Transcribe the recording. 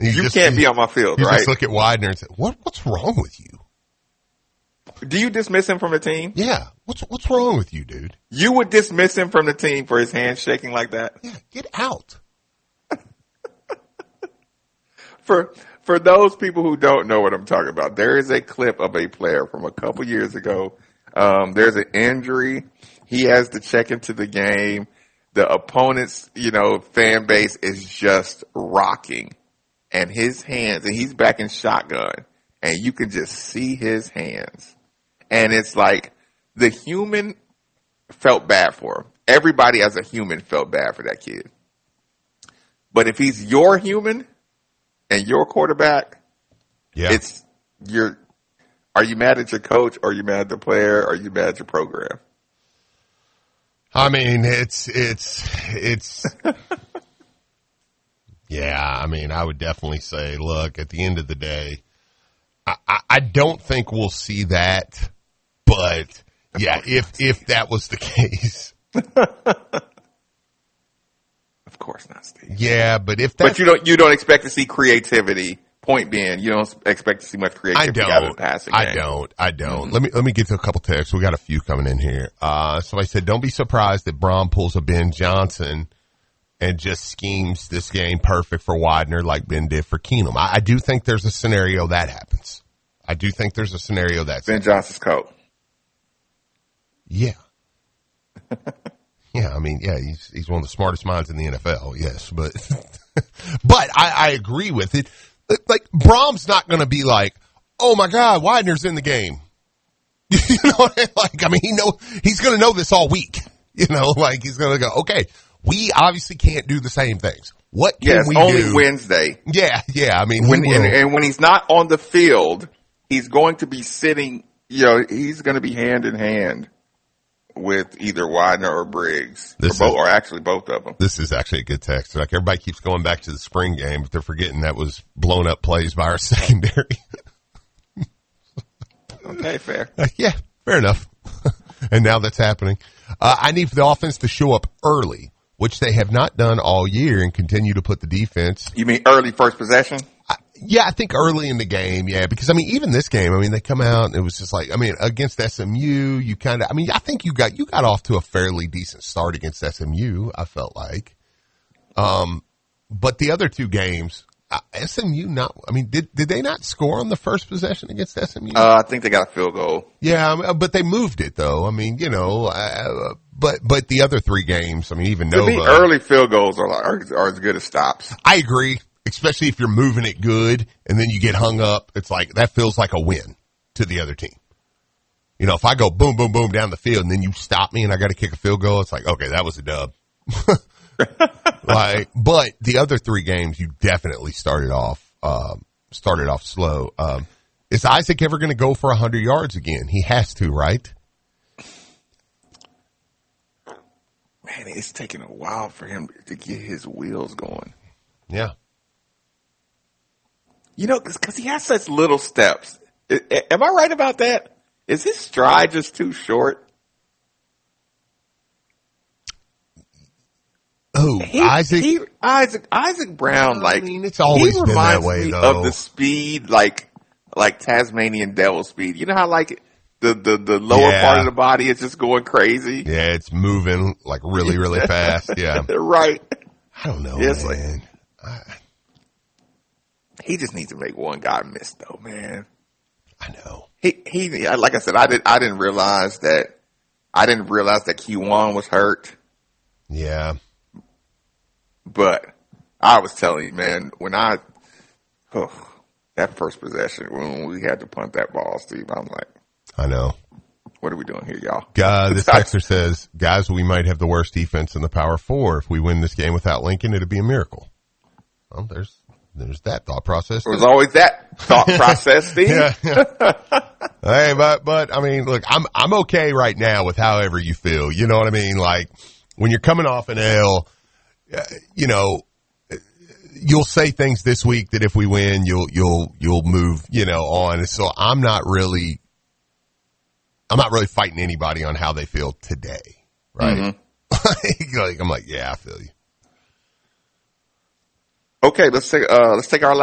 You can't be on my field, you right? just look at Widener and say, what's wrong with you? Do you dismiss him from the team? Yeah. What's wrong with you, dude? You would dismiss him from the team for his hands shaking like that? Yeah, get out. For those people who don't know what I'm talking about, there is a clip of a player from a couple years ago. There's an injury. He has to check into the game. The opponent's, fan base is just rocking. And his hands, and he's back in shotgun, and you can just see his hands. And it's like the human felt bad for him. Everybody as a human felt bad for that kid. But if he's your human and your quarterback, are you mad at your coach? Or are you mad at the player? Or are you mad at your program? I mean, it's yeah, I mean, I would definitely say, look, at the end of the day, I don't think we'll see that, but yeah, if that was the case. Of course not, Steve. Yeah, but if that, but you don't expect to see creativity. Point being, you don't expect to see much creativity out of the passing game. I don't. Mm-hmm. Let me get to a couple texts. We got a few coming in here. Somebody said, don't be surprised that Brom pulls a Ben Johnson and just schemes this game perfect for Widener like Ben did for Keenum. I do think there's a scenario that happens. I do think there's a scenario that's Ben Johnson's coach. Yeah. Yeah, I mean, yeah, he's one of the smartest minds in the NFL, yes, but I agree with it. Like, Brom's not going to be like, oh my God, Widener's in the game. You know what I mean? Like, I mean, he's going to know this all week. He's going to go, okay, we obviously can't do the same things. What can we do? Only Wednesday. Yeah. I mean, and when he's not on the field, he's going to be sitting, he's going to be hand in hand with either Widener or Briggs, or actually both of them. This is actually a good text. Like, everybody keeps going back to the spring game, but they're forgetting that was blown up plays by our secondary. Okay, fair. Yeah, fair enough. And now that's happening. I need for the offense to show up early, which they have not done all year, and continue to put the defense. You mean early first possession? Yeah, I think early in the game, yeah, because, I mean, even this game, I mean, they come out and it was just like, I mean, against SMU, I think you got off to a fairly decent start against SMU, I felt like. But the other two games, SMU did they not score on the first possession against SMU? I think they got a field goal. Yeah, but they moved it though. I mean, but the other three games, I mean, even Nova. To me, early field goals are as good as stops. I agree. Especially if you're moving it good and then you get hung up, it's like, that feels like a win to the other team. If I go boom, boom, boom down the field and then you stop me and I got to kick a field goal, it's like, okay, that was a dub. But the other three games, you definitely started off slow. Is Isaac ever going to go for 100 yards again? He has to, right? Man, it's taking a while for him to get his wheels going. Yeah. Because he has such little steps. Am I right about that? Is his stride just too short? Oh, Isaac Brown, it's always been that way, though. Of the speed, like Tasmanian devil speed. You know how the lower part of the body is just going crazy? Yeah, it's moving like really, really fast. Yeah. Right. I don't know, man. He just needs to make one guy miss, though, man. I know. He like I said, I didn't realize that Q1 was hurt. Yeah. But I was telling you, man, that first possession when we had to punt that ball, Steve, I'm like, I know. What are we doing here, y'all? This texter says, guys, we might have the worst defense in the Power Four. If we win this game without Lincoln, it'd be a miracle. Well, there's that thought process. There's always that thought process, Steve. Yeah. Hey, but I mean, look, I'm okay right now with however you feel. You know what I mean? Like, when you're coming off an L, you'll say things this week that if we win, you'll move, on. So I'm not really fighting anybody on how they feel today, right? Mm-hmm. I'm like, yeah, I feel you. Okay, let's take our last